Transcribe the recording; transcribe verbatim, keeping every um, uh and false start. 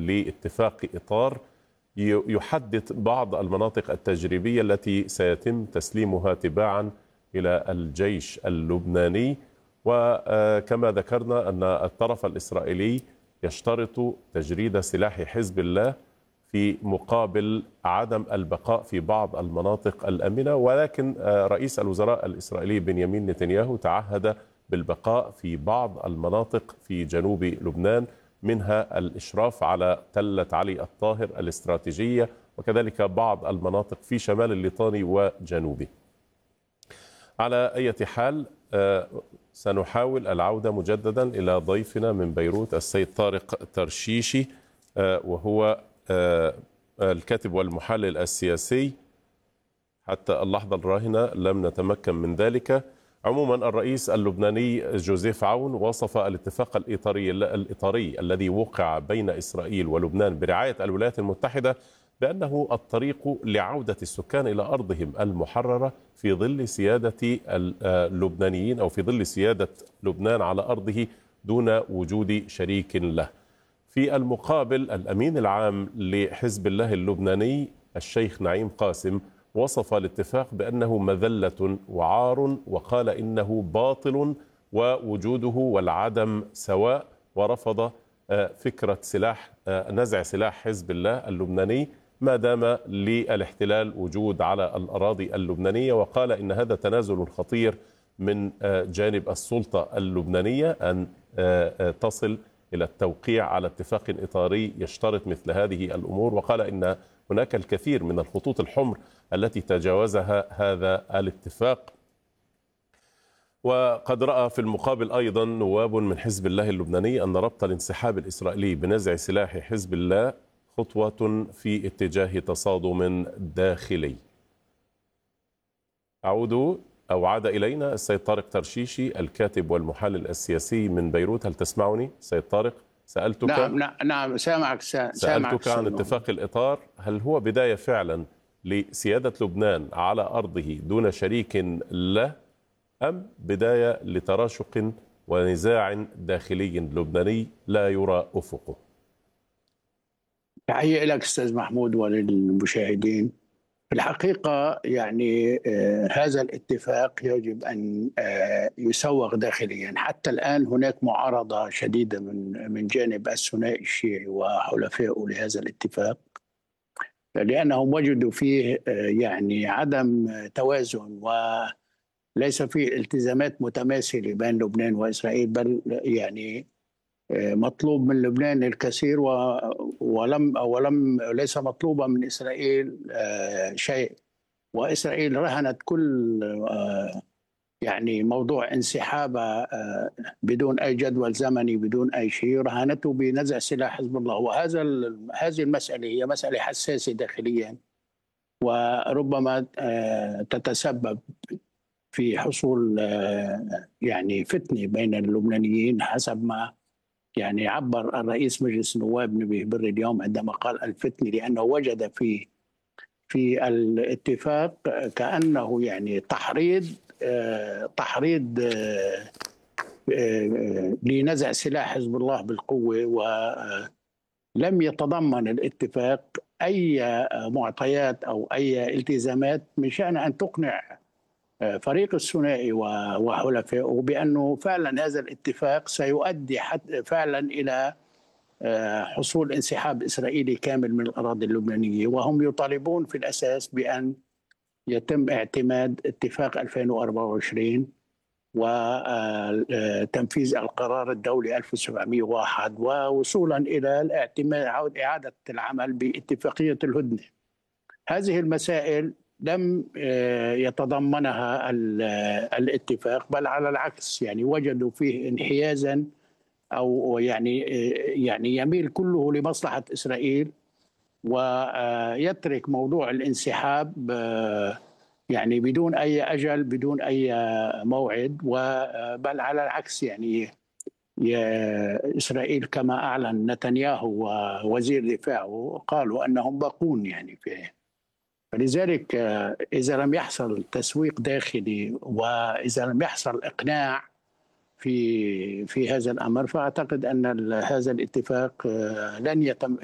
لاتفاق إطار يحدد بعض المناطق التجريبية التي سيتم تسليمها تباعا إلى الجيش اللبناني. وكما ذكرنا أن الطرف الإسرائيلي يشترط تجريد سلاح حزب الله في مقابل عدم البقاء في بعض المناطق الآمنة، ولكن رئيس الوزراء الإسرائيلي بنيامين نتنياهو تعهد بالبقاء في بعض المناطق في جنوب لبنان، منها الإشراف على تلة علي الطاهر الاستراتيجية، وكذلك بعض المناطق في شمال الليطاني وجنوبه. على أي حال سنحاول العودة مجددا إلى ضيفنا من بيروت السيد طارق ترشيشي، وهو الكاتب والمحلل السياسي. حتى اللحظة الراهنة لم نتمكن من ذلك. عموما الرئيس اللبناني جوزيف عون وصف الاتفاق الإطاري الإطاري الذي وقع بين إسرائيل ولبنان برعاية الولايات المتحدة بأنه الطريق لعودة السكان إلى أرضهم المحررة في ظل سيادة اللبنانيين أو في ظل سيادة لبنان على أرضه دون وجود شريك له. في المقابل الأمين العام لحزب الله اللبناني الشيخ نعيم قاسم وصف الاتفاق بأنه مذلة وعار، وقال إنه باطل ووجوده والعدم سواء، ورفض فكرة سلاح نزع سلاح حزب الله اللبناني ما دام للاحتلال وجود على الأراضي اللبنانية، وقال إن هذا تنازل خطير من جانب السلطة اللبنانية أن تصل إلى التوقيع على اتفاق إطاري يشترط مثل هذه الأمور، وقال إن هناك الكثير من الخطوط الحمر التي تجاوزها هذا الاتفاق. وقد رأى في المقابل أيضا نواب من حزب الله اللبناني أن ربط الانسحاب الإسرائيلي بنزع سلاح حزب الله خطوة في اتجاه تصادم داخلي. أعود أو عاد إلينا السيد طارق ترشيشي الكاتب والمحلل السياسي من بيروت. هل تسمعني سيد طارق؟ سألتك نعم نعم, نعم سامعك سامعك سألتك عن اتفاق الإطار، هل هو بداية فعلا لسيادة لبنان على أرضه دون شريك له، أم بداية لتراشق ونزاع داخلي لبناني لا يرى أفقه؟ تحية لك أستاذ محمود وللمشاهدين. في الحقيقة يعني آه هذا الاتفاق يجب أن آه يسوغ داخليا. حتى الآن هناك معارضة شديدة من من جانب الثنائي الشيعي وحلفائه لهذا الاتفاق، لأنهم وجدوا فيه آه يعني عدم توازن وليس فيه التزامات متماثلة بين لبنان وإسرائيل، بل يعني مطلوب من لبنان الكثير ولم ولم ليس مطلوبا من إسرائيل شيء. وإسرائيل رهنت كل يعني موضوع انسحابها بدون أي جدول زمني بدون أي شيء، رهنته بنزع سلاح حزب الله. وهذا هذه المسألة هي مسألة حساسة داخليا، وربما تتسبب في حصول يعني فتنة بين اللبنانيين، حسب ما يعني عبر الرئيس مجلس النواب نبيه بري اليوم عندما قال الفتنة، لأنه وجد في في الاتفاق كأنه يعني تحريض تحريض لنزع سلاح حزب الله بالقوة، ولم يتضمن الاتفاق أي معطيات أو أي التزامات من شأن أن تقنع فريق الثنائي وحلفائه بأنه فعلا هذا الاتفاق سيؤدي فعلا إلى حصول انسحاب إسرائيلي كامل من الأراضي اللبنانية. وهم يطالبون في الأساس بأن يتم اعتماد اتفاق ألفين وأربعة وعشرين وتنفيذ القرار الدولي ألف وسبعمئة وواحد ووصولا إلى الاعتماد إعادة العمل باتفاقية الهدنة. هذه المسائل لم يتضمنها الاتفاق، بل على العكس يعني وجدوا فيه انحيازا أو يعني يعني يميل كله لمصلحة إسرائيل، ويترك موضوع الانسحاب يعني بدون أي أجل بدون أي موعد، بل على العكس يعني إسرائيل كما أعلن نتنياهو ووزير دفاعه قالوا أنهم باقون يعني فيه. فلذلك إذا لم يحصل تسويق داخلي وإذا لم يحصل إقناع في في هذا الأمر، فأعتقد أن هذا الاتفاق لن يتم